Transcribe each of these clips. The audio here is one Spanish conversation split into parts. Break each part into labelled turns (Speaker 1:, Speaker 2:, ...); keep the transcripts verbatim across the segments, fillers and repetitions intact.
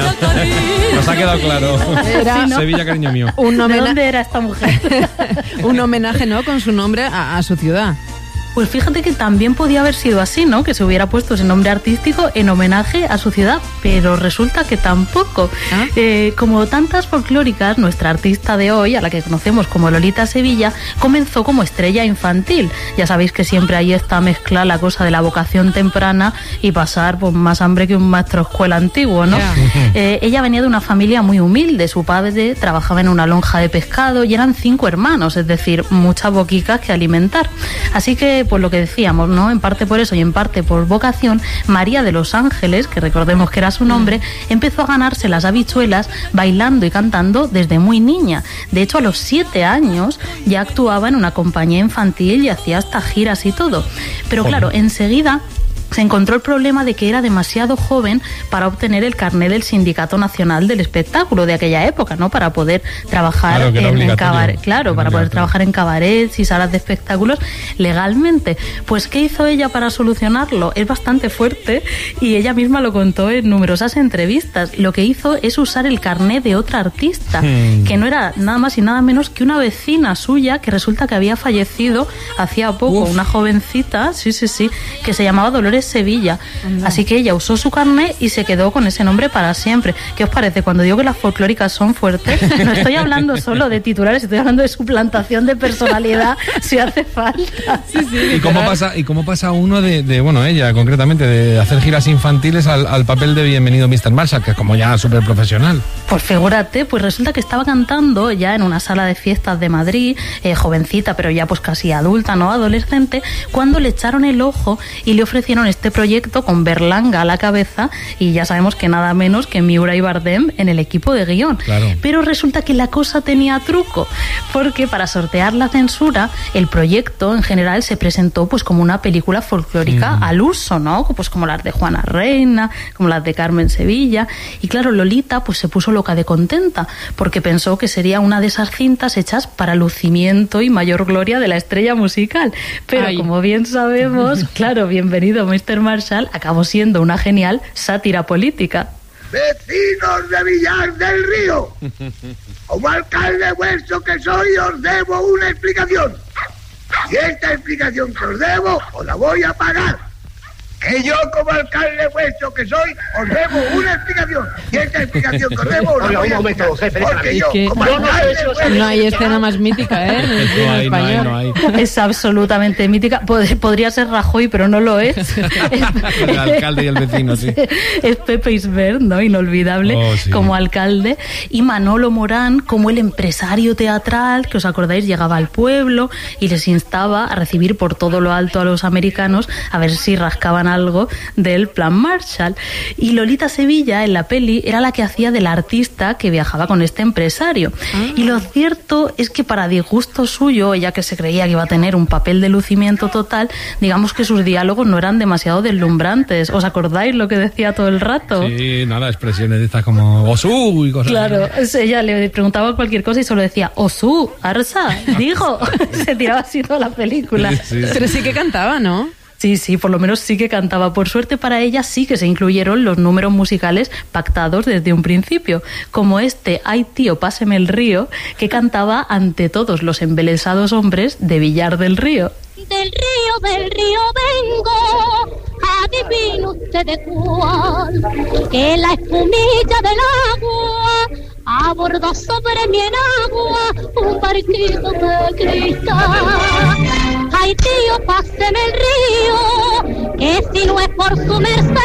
Speaker 1: Nos ha quedado claro.
Speaker 2: Era, ¿no?
Speaker 1: Sevilla, cariño mío.
Speaker 2: Un
Speaker 3: ¿De dónde era esta mujer?
Speaker 2: Un homenaje, ¿no?, con su nombre a, a su ciudad.
Speaker 3: Pues fíjate que también podía haber sido así, ¿no? Que se hubiera puesto ese nombre artístico en homenaje a su ciudad, pero resulta que tampoco. ¿Ah? Eh, como tantas folclóricas, nuestra artista de hoy, a la que conocemos como Lolita Sevilla, comenzó como estrella infantil. Ya sabéis que siempre ahí está mezclada la cosa de la vocación temprana y pasar pues, más hambre que un maestro escuela antiguo, ¿no? Yeah. Eh, ella venía de una familia muy humilde, su padre trabajaba en una lonja de pescado y eran cinco hermanos, es decir, muchas boquicas que alimentar. Así que pues lo que decíamos, ¿no? En parte por eso y en parte por vocación, María de los Ángeles, que recordemos que era su nombre, empezó a ganarse las habichuelas bailando y cantando desde muy niña. De hecho, a los siete años ya actuaba en una compañía infantil y hacía hasta giras y todo. Pero claro, enseguida se encontró el problema de que era demasiado joven para obtener el carné del Sindicato Nacional del Espectáculo de aquella época, ¿no? Para poder trabajar claro, en, en cabaret, claro, para poder trabajar en cabarets y salas de espectáculos legalmente. Pues ¿qué hizo ella para solucionarlo? Es bastante fuerte y ella misma lo contó en numerosas entrevistas. Lo que hizo es usar el carné de otra artista, hmm. que no era nada más y nada menos que una vecina suya que resulta que había fallecido hacía poco, Uf. una jovencita, sí, sí, sí, que se llamaba Dolores Sevilla. Anda. Así que ella usó su carné y se quedó con ese nombre para siempre. ¿Qué os parece? Cuando digo que las folclóricas son fuertes, no estoy hablando solo de titulares, estoy hablando de suplantación de personalidad si hace falta.
Speaker 1: Sí, sí, ¿Y cómo pasa, y cómo pasa uno de, de, bueno, ella concretamente, de hacer giras infantiles al, al papel de Bienvenido mister Marshall, que es como ya súper profesional?
Speaker 3: Pues figúrate, pues resulta que estaba cantando ya en una sala de fiestas de Madrid, eh, jovencita, pero ya pues casi adulta, ¿no? Adolescente, cuando le echaron el ojo y le ofrecieron este proyecto con Berlanga a la cabeza y ya sabemos que nada menos que Miura y Bardem en el equipo de guión. Claro. Pero resulta que la cosa tenía truco, porque para sortear la censura el proyecto en general se presentó pues como una película folclórica mm. al uso, ¿no? Pues como las de Juana Reina, como las de Carmen Sevilla, y claro, Lolita pues se puso loca de contenta porque pensó que sería una de esas cintas hechas para lucimiento y mayor gloria de la estrella musical, pero Ay. como bien sabemos, claro, Bienvenido mister Marshall acabó siendo una genial sátira política.
Speaker 4: Vecinos de Villar del Río, como alcalde vuestro que soy, os debo una explicación. Y esta explicación que os debo, os la voy a pagar. Que yo, como alcalde vuestro que soy, os debo una explicación. Y esta explicación que os debo, os la voy a pagar. Porque yo, como alcalde vuestro...
Speaker 2: No hay escena más mítica, ¿eh? En el cine español.
Speaker 3: No hay, no hay. Es absolutamente mítica. Pod- podría ser Rajoy, pero no lo es.
Speaker 1: El alcalde y el vecino, sí.
Speaker 3: Es Pepe Isbert, ¿no? Inolvidable, oh, sí. como alcalde. Y Manolo Morán, como el empresario teatral, que os acordáis, llegaba al pueblo y les instaba a recibir por todo lo alto a los americanos a ver si rascaban algo del plan Marshall. Y Lolita Sevilla en la peli era la que hacía de la artista que viajaba con este empresario. Ah. Y lo cierto es que para disgusto suyo, ella que se creía que iba a tener un papel de lucimiento total, digamos que sus diálogos no eran demasiado deslumbrantes. ¿Os acordáis lo que decía todo el rato?
Speaker 1: Sí, nada, expresiones de estas como Osú y cosas
Speaker 3: Claro,
Speaker 1: así.
Speaker 3: Ella le preguntaba cualquier cosa y solo decía Osú, Arsa, dijo. Se tiraba así toda la película.
Speaker 2: Sí, sí. Pero sí que cantaba, ¿no?
Speaker 3: Sí, sí, por lo menos sí que cantaba. Por suerte para ella sí que se incluyeron los números musicales pactados desde un principio, como este Ay tío, páseme el río, que cantaba ante todos los embelesados hombres de Villar del Río.
Speaker 5: Del río, del río vengo, adivino usted de cuál, que la espumilla del agua abordó sobre mi enagua un barquito de cristal. Ay tío, páseme el río, que si no es por su merced,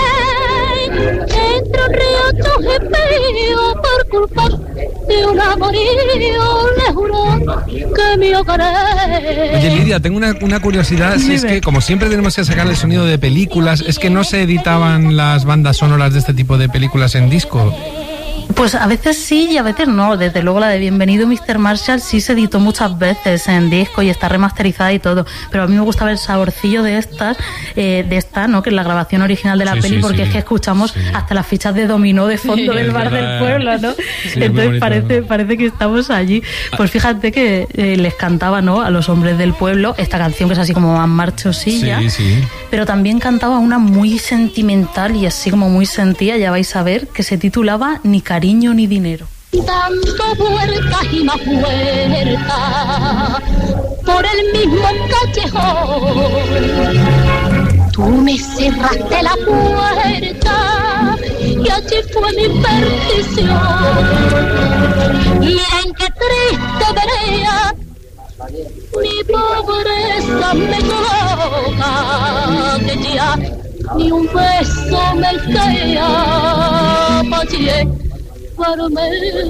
Speaker 5: entre un río chojipío por culpa de un amorío, le juro que me ahogaré.
Speaker 1: Oye, Lidia, tengo una, una curiosidad, si es que como siempre tenemos que sacar el sonido de películas, es que no se editaban las bandas sonoras de este tipo de películas en disco.
Speaker 3: Pues a veces sí y a veces no. Desde luego la de Bienvenido mister Marshall sí se editó muchas veces en disco y está remasterizada y todo, pero a mí me gustaba el saborcillo de estas, eh, de esta, ¿no? Que es la grabación original de la
Speaker 1: sí,
Speaker 3: peli,
Speaker 1: sí,
Speaker 3: porque
Speaker 1: sí.
Speaker 3: es que escuchamos sí. hasta las fichas de dominó de fondo sí, del bar del pueblo, ¿no? Sí, entonces bonito, parece, ¿no? parece que estamos allí. Pues fíjate que eh, les cantaba, ¿no? A los hombres del pueblo esta canción que es así como más marchosilla, sí, sí. pero también cantaba una muy sentimental y así como muy sentida, ya vais a ver, que se titulaba Ni cariño ni dinero.
Speaker 5: Dando vueltas y más vueltas por el mismo callejón, tú me cerraste la puerta y allí fue mi perdición. Miren qué triste vereda mi pobreza me coloca, que ya ni un beso me queda pa' para me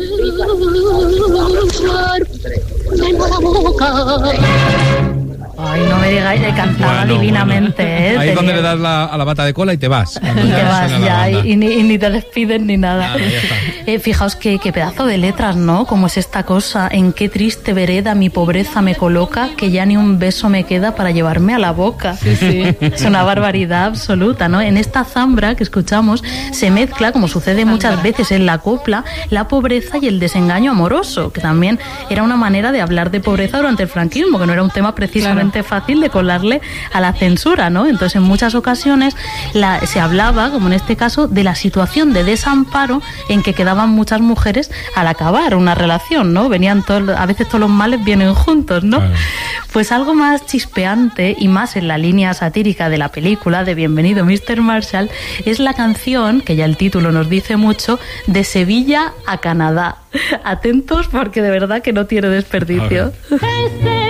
Speaker 5: la boca.
Speaker 3: Ay, no me digáis, le cantaba bueno, divinamente, bueno. ¿eh?
Speaker 1: Ahí es donde
Speaker 3: Tenía...
Speaker 1: le das la, a la bata de cola y te vas.
Speaker 3: Y te vas ya, y, y, ni, y ni te despides ni nada.
Speaker 1: Nada
Speaker 3: eh, fijaos qué que pedazo de letras, ¿no? Como es esta cosa, en qué triste vereda mi pobreza me coloca, que ya ni un beso me queda para llevarme a la boca. Sí, sí. Es una barbaridad absoluta, ¿no? En esta zambra que escuchamos se mezcla, como sucede muchas veces en la copla, la pobreza y el desengaño amoroso, que también era una manera de hablar de pobreza durante el franquismo, que no era un tema precisamente claro. fácil de colarle a la censura, ¿no? Entonces en muchas ocasiones la, se hablaba, como en este caso, de la situación de desamparo en que quedaban muchas mujeres al acabar una relación, ¿no? Venían todos, a veces todos los males vienen juntos, ¿no? Claro. Pues algo más chispeante y más en la línea satírica de la película de Bienvenido mister Marshall es la canción, que ya el título nos dice mucho, de Sevilla a Canadá. Atentos porque de verdad que no tiene desperdicio.